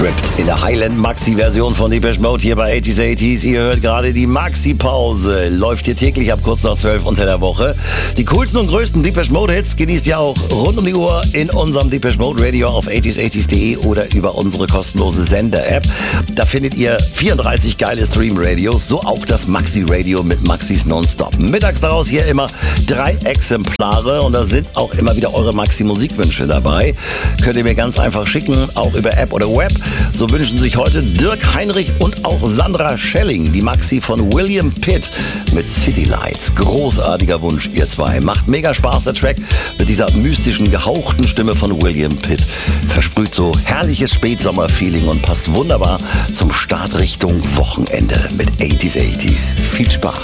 Stripped in der Highland Maxi-Version von Depeche Mode hier bei 80s. Ihr hört gerade die Maxi-Pause. Läuft hier täglich ab kurz nach 12 unter der Woche. Die coolsten und größten Depeche Mode-Hits genießt ihr auch rund um die Uhr in unserem Depeche Mode Radio auf 80s.de oder über unsere kostenlose Sender-App. Da findet ihr 34 geile Stream-Radios, so auch das Maxi-Radio mit Maxis Nonstop. Mittags daraus hier immer 3 Exemplare und da sind auch immer wieder eure Maxi-Musikwünsche dabei. Könnt ihr mir ganz einfach schicken, auch über App oder Web. So wünschen sich heute Dirk Heinrich und auch Sandra Schelling die Maxi von William Pitt mit City Lights. Großartiger Wunsch, ihr zwei. Macht mega Spaß, der Track mit dieser mystischen, gehauchten Stimme von William Pitt. Versprüht so herrliches Spätsommer-Feeling und passt wunderbar zum Start Richtung Wochenende mit 80s. Viel Spaß.